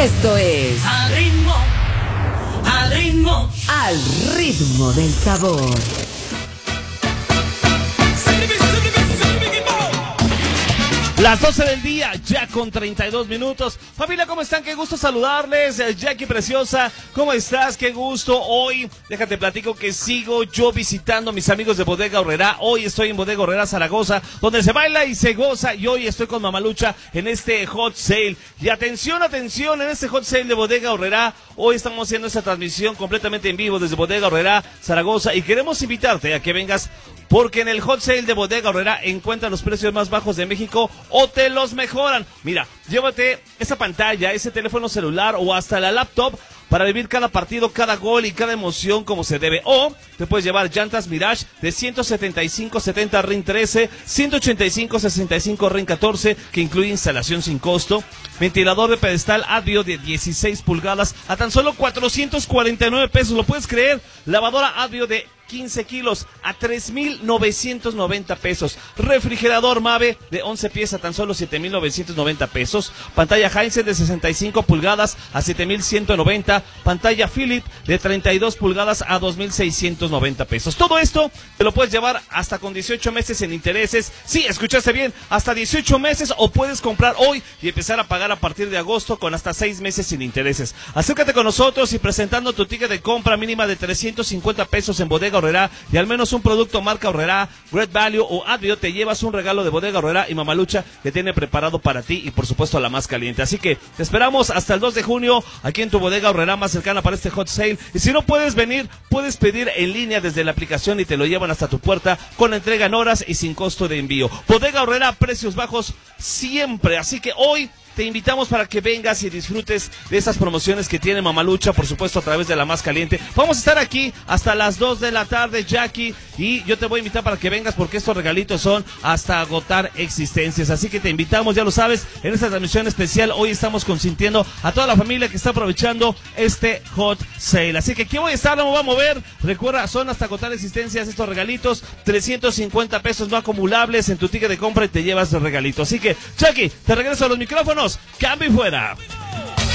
Esto es Al ritmo, al ritmo, Al ritmo del sabor. Las 12 del día, ya con 32 minutos. Familia, ¿cómo están? Qué gusto saludarles. Jackie preciosa, ¿cómo estás? Qué gusto. Hoy, déjate platico que sigo yo visitando a mis amigos de Bodega Aurrerá. Hoy estoy en Bodega Aurrerá, Zaragoza, donde se baila y se goza. Y hoy estoy con Mamalucha en este hot sale. Y atención, atención, en este hot sale de Bodega Aurrerá. Hoy estamos haciendo esta transmisión completamente en vivo desde Bodega Aurrerá, Zaragoza. Y queremos invitarte a que vengas, porque en el hot sale de Bodega Aurrerá encuentran los precios más bajos de México o te los mejoran. Mira, llévate esa pantalla, ese teléfono celular o hasta la laptop para vivir cada partido, cada gol y cada emoción como se debe. O te puedes llevar llantas Mirage de 175/70 RIN 13, 185/65 RIN 14, que incluye instalación sin costo. Ventilador de pedestal Advio de 16 pulgadas a tan solo 449 pesos. ¿Lo puedes creer? Lavadora Advio de 15 kilos a 3,990 pesos. Refrigerador Mave de 11 pies a tan solo 7,990 pesos. Pantalla Hisense de 65 pulgadas a 7,190. Pantalla Philips de 32 pulgadas a 2,690 pesos. Todo esto te lo puedes llevar hasta con 18 meses en intereses. Sí, escuchaste bien, hasta 18 meses, o puedes comprar hoy y empezar a pagar a partir de agosto con hasta 6 meses sin intereses. Acércate con nosotros y presentando tu ticket de compra mínima de 350 pesos en Bodega Aurrerá y al menos un producto marca Aurrerá, Great Value o Advio, te llevas un regalo de Bodega Aurrerá y Mamalucha que tiene preparado para ti y por supuesto la más caliente. Así que te esperamos hasta el 2 de junio aquí en tu Bodega Aurrerá más cercana para este hot sale. Y si no puedes venir, puedes pedir en línea desde la aplicación y te lo llevan hasta tu puerta con entrega en horas y sin costo de envío. Bodega Aurrerá, precios bajos siempre. Así que hoy te invitamos para que vengas y disfrutes de esas promociones que tiene Mamalucha, por supuesto a través de la más caliente. Vamos a estar aquí hasta las 2 de la tarde, Jackie, y yo te voy a invitar para que vengas porque estos regalitos son hasta agotar existencias. Así que te invitamos, ya lo sabes, en esta transmisión especial. Hoy estamos consintiendo a toda la familia que está aprovechando este hot sale. Así que aquí voy a estar, no me voy a mover. Recuerda, son hasta agotar existencias estos regalitos. 350 pesos no acumulables en tu ticket de compra y te llevas el regalito. Así que, Jackie, te regreso a los micrófonos. Cambio y fuera.